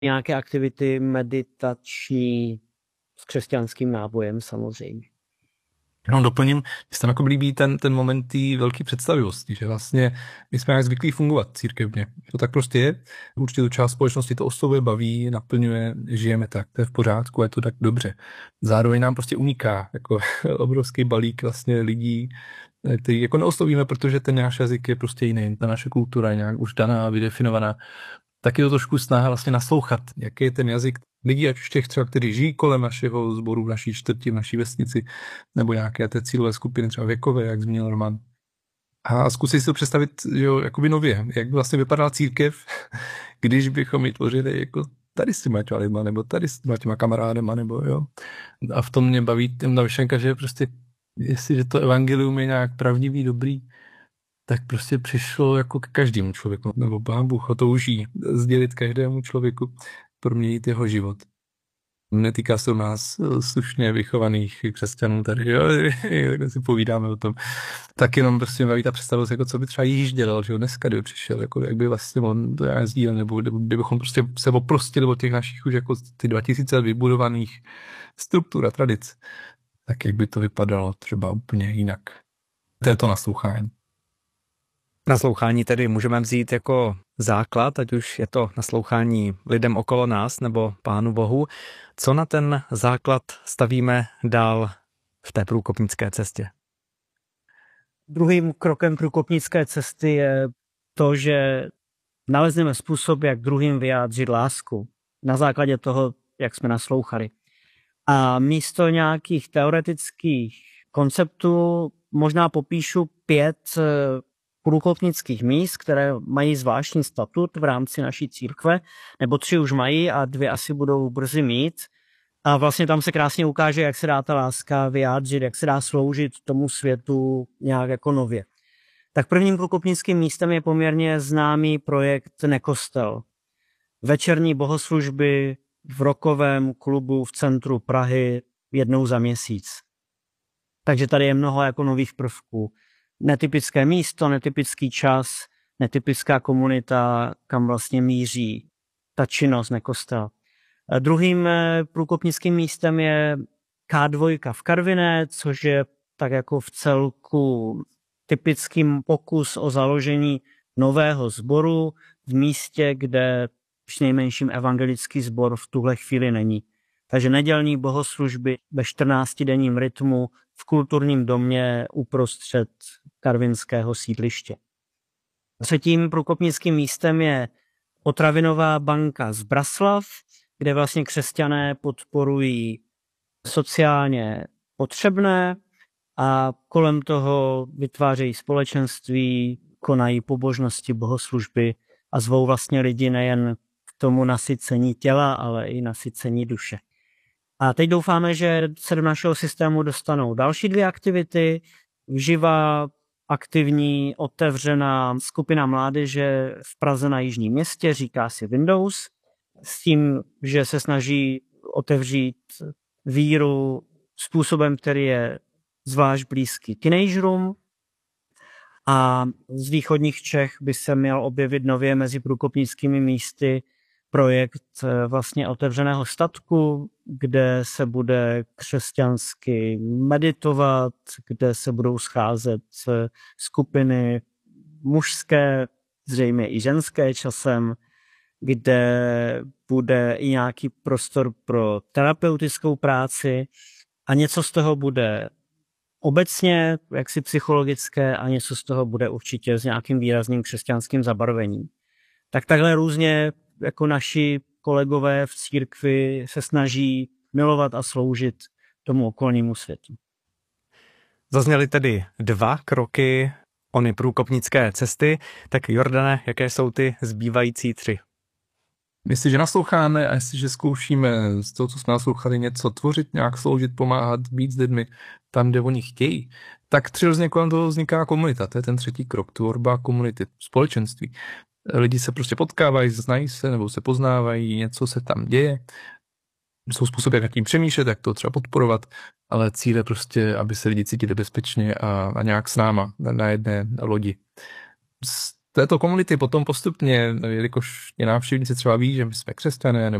nějaké aktivity meditační s křesťanským nábojem samozřejmě. No, doplním, že se tam jako líbí ten moment té velké představivosti, že vlastně my jsme jak zvyklí fungovat církevně. To tak prostě je. Určitou část společnosti to oslovuje, baví, naplňuje, žijeme tak, to je v pořádku, je to tak dobře. Zároveň nám prostě uniká jako obrovský balík vlastně lidí, který jako neoslovíme, protože ten náš jazyk je prostě jiný, ta naše kultura je nějak už daná, vydefinovaná. Tak je to trošku snaha vlastně naslouchat, jaký je ten jazyk lidí, ať už těch třeba, kteří žijí kolem našeho sboru, v naší čtvrti, v naší vesnici, nebo nějaké té cílové skupiny, třeba věkové, jak zmínil Roman. A zkusit si to představit, jo, jakoby nově, jak vlastně vypadala církev, když bychom ji tvořili jako tady s těma lidma, nebo tady s těma kamarádema, nebo jo. A v tom mě baví ta myšlenka, že prostě, jestliže to evangelium je nějak pravdivý, dobrý, tak prostě přišlo jako k každému člověku, nebo Pán Bůh ho touží sdělit každému člověku, proměnit jeho život. Netýká se u nás slušně vychovaných křesťanů tady, jo, takhle si povídáme o tom. Tak jenom prostě baví ta představost, jako co by třeba Ježíš dělal, že jo, dneska kdyby přišel, jako jak by vlastně on to já sdílel, nebo kdybychom prostě se oprostili od těch našich už jako ty 2000 let vybudovaných struktur a tradic, tak jak by to vypadalo třeba úplně jinak. To je to naslouchání. Naslouchání tedy můžeme vzít jako základ, ať už je to naslouchání lidem okolo nás nebo Pánu Bohu. Co na ten základ stavíme dál v té průkopnické cestě? Druhým krokem průkopnické cesty je to, že nalezneme způsob, jak druhým vyjádřit lásku na základě toho, jak jsme naslouchali. A místo nějakých teoretických konceptů možná popíšu 5 průkopnických míst, které mají zvláštní statut v rámci naší církve, nebo 3 už mají a 2 asi budou brzy mít. A vlastně tam se krásně ukáže, jak se dá ta láska vyjádřit, jak se dá sloužit tomu světu nějak jako nově. Tak prvním průkopnickým místem je poměrně známý projekt Nekostel. Večerní bohoslužby v rockovém klubu v centru Prahy jednou za měsíc. Takže tady je mnoho jako nových prvků. Netypické místo, netypický čas, netypická komunita, kam vlastně míří ta činnost Nekostel. Druhým průkopnickým místem je K2 v Karviné, což je tak jako v celku typický pokus o založení nového sboru v místě, kde přinejmenším evangelický sbor v tuhle chvíli není. Takže nedělní bohoslužby ve 14denním rytmu v kulturním domě uprostřed karvinského sídliště. Třetím průkopnickým místem je Potravinová banka z Braslav, kde vlastně křesťané podporují sociálně potřebné a kolem toho vytvářejí společenství, konají pobožnosti, bohoslužby a zvou vlastně lidi nejen k tomu nasycení těla, ale i nasycení duše. A teď doufáme, že se do našeho systému dostanou další 2 aktivity. Živá, aktivní, otevřená skupina mládeže v Praze na Jižním Městě, říká si Windows, s tím, že se snaží otevřít víru způsobem, který je zvlášť blízký teenagerům. A z východních Čech by se měl objevit nově mezi průkopnickými místy projekt vlastně otevřeného statku, kde se bude křesťansky meditovat, kde se budou scházet skupiny mužské, zřejmě i ženské časem, kde bude i nějaký prostor pro terapeutickou práci a něco z toho bude obecně jaksi psychologické a něco z toho bude určitě s nějakým výrazným křesťanským zabarvením. Tak takhle různě jako naši kolegové v církvi se snaží milovat a sloužit tomu okolnímu světu. Zazněly tedy 2 kroky ony průkopnické cesty, tak Jordane, jaké jsou ty zbývající 3? Jestliže nasloucháme a jestliže zkoušíme z toho, co jsme naslouchali, něco tvořit, nějak sloužit, pomáhat, být s lidmi tam, kde oni chtějí, tak přirozeně kolem toho vzniká komunita. To je ten 3. krok, tvorba komunity, společenství. Lidi se prostě potkávají, znají se nebo se poznávají, něco se tam děje. Jsou způsoby, jak nad tím přemýšlet, jak to třeba podporovat, ale cíl je prostě, aby se lidi cítili bezpečně a nějak s náma na jedné lodi. této komunity potom postupně, jelikož je návštěvníci třeba ví, že my jsme křesťané